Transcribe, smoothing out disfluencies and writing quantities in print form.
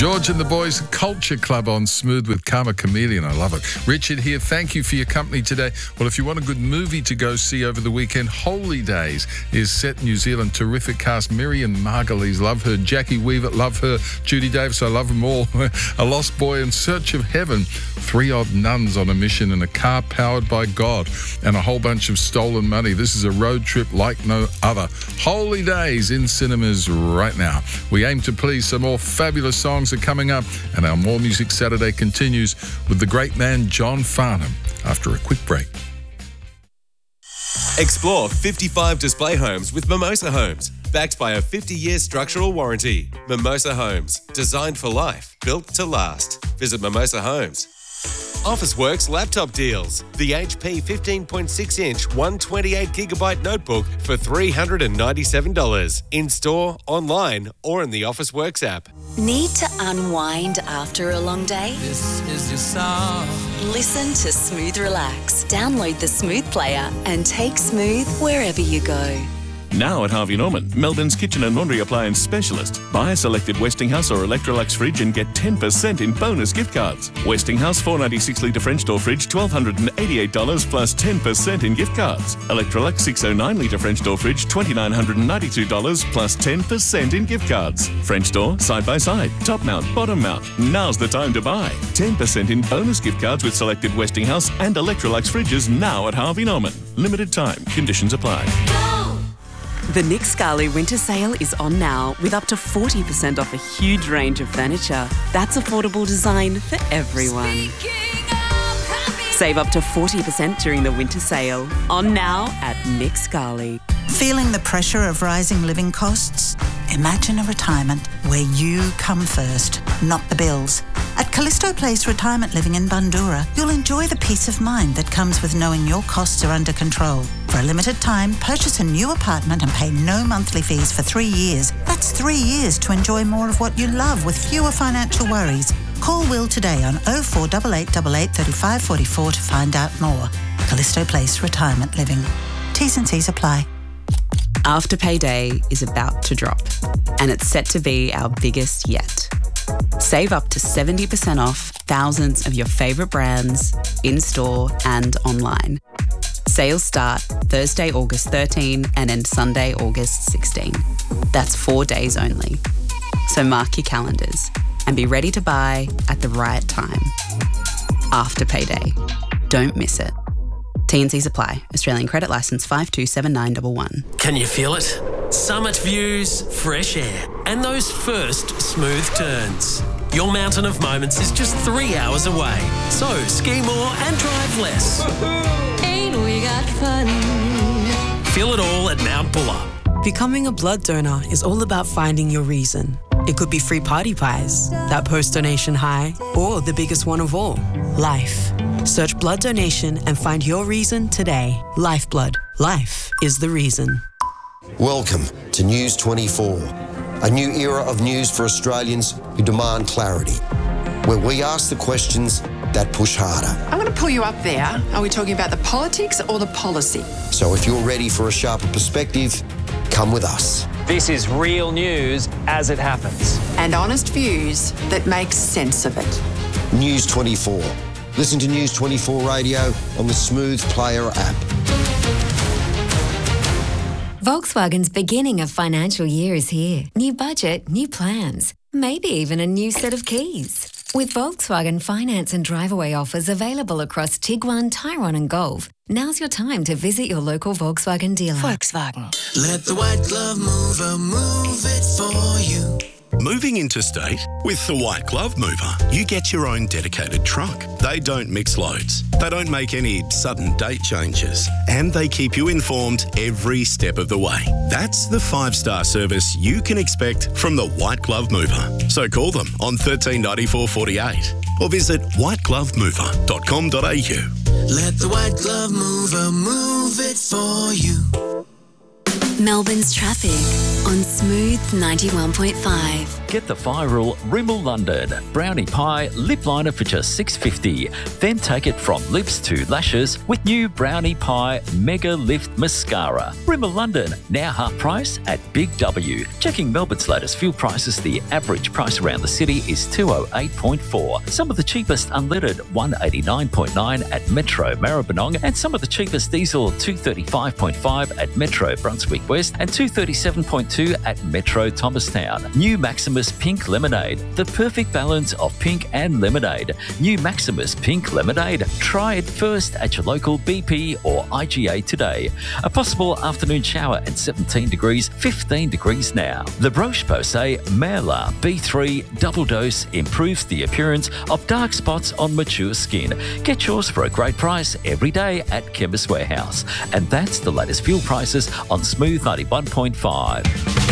George and the Boys Culture Club on Smooth with Karma Chameleon. I love it. Richard here. Thank you for your company today. Well, if you want a good movie to go see over the weekend, Holy Days is set in New Zealand. Terrific cast. Miriam Margolyes, love her. Jackie Weaver, love her. Judy Davis, I love them all. A lost boy in search of heaven. 3 odd nuns on a mission in a car powered by God, and a whole bunch of stolen money. This is a road trip like no other. Holy Days in cinemas right now. We aim to please. Some more fabulous songs are coming up, and our More Music Saturday continues with the great man John Farnham after a quick break. Explore 55 display homes with Mimosa Homes, backed by a 50-year structural warranty. Mimosa Homes, designed for life, built to last. Visit Mimosa Homes. Officeworks laptop deals. The HP 15.6-inch 128GB notebook for $397. In-store, online, or in the Officeworks app. Need to unwind after a long day? This is your song. Listen to Smooth Relax. Download the Smooth player and take Smooth wherever you go. Now at Harvey Norman, Melbourne's kitchen and laundry appliance specialist. Buy a selected Westinghouse or Electrolux fridge and get 10% in bonus gift cards. Westinghouse 496-litre French door fridge, $1,288 plus 10% in gift cards. Electrolux 609-litre French door fridge, $2,992 plus 10% in gift cards. French door, side-by-side, top mount, bottom mount. Now's the time to buy. 10% in bonus gift cards with selected Westinghouse and Electrolux fridges now at Harvey Norman. Limited time. Conditions apply. The Nick Scali Winter Sale is on now with up to 40% off a huge range of furniture. That's affordable design for everyone. Save up to 40% during the winter sale. On now at Nick Scali. Feeling the pressure of rising living costs? Imagine a retirement where you come first, not the bills. At Callisto Place Retirement Living in Bundoora, you'll enjoy the peace of mind that comes with knowing your costs are under control. For a limited time, purchase a new apartment and pay no monthly fees for 3 years. That's 3 years to enjoy more of what you love with fewer financial worries. Call Will today on 048888 3544 to find out more. Callisto Place Retirement Living. T's and C's apply. Afterpay Day is about to drop, and it's set to be our biggest yet. Save up to 70% off thousands of your favourite brands in-store and online. Sales start Thursday, August 13 and end Sunday, August 16. That's 4 days only. So mark your calendars and be ready to buy at the right time. Afterpay Day. Don't miss it. T&Cs apply. Australian credit licence 527911. Can you feel it? Summit views, fresh air, and those first smooth turns. Your mountain of moments is just 3 hours away. So ski more and drive less. Ain't we got fun? Feel it all at Mount Buller. Becoming a blood donor is all about finding your reason. It could be free party pies, that post-donation high, or the biggest one of all, life. Search blood donation and find your reason today. Lifeblood. Life is the reason. Welcome to News 24, a new era of news for Australians who demand clarity, where we ask the questions that push harder. I'm going to pull you up there. Are we talking about the politics or the policy? So if you're ready for a sharper perspective, come with us. This is real news as it happens. And honest views that make sense of it. News 24. Listen to News 24 Radio on the Smooth Player app. Volkswagen's beginning of financial year is here. New budget, new plans, maybe even a new set of keys. With Volkswagen finance and drive-away offers available across Tiguan, Tyrone and Golf, now's your time to visit your local Volkswagen dealer. Volkswagen. Let the white glove mover move it for you. Moving interstate? With the White Glove Mover, you get your own dedicated truck. They don't mix loads. They don't make any sudden date changes. And they keep you informed every step of the way. That's the 5-star service you can expect from the White Glove Mover. So call them on 139448 or visit whiteglovemover.com.au. Let the white glove mover move it for you. Melbourne's traffic on Smooth 91.5. Get the viral Rimmel London brownie pie lip liner for just $6.50. Then take it from lips to lashes with new brownie pie mega lift mascara. Rimmel London, now half price at Big W. Checking Melbourne's latest fuel prices, the average price around the city is $208.4. Some of the cheapest unleaded $189.9 at Metro Maribyrnong, and some of the cheapest diesel $235.5 at Metro Brunswick West and $237.2 at Metro Thomastown. New Maximus Pink Lemonade, the perfect balance of pink and lemonade. New Maximus Pink Lemonade. Try it first at your local BP or IGA today. A possible afternoon shower at 17 degrees, 15 degrees now. The Roche-Posay Merla B3 Double Dose improves the appearance of dark spots on mature skin. Get yours for a great price every day at Chemist Warehouse. And that's the latest fuel prices on Smooth 91.5.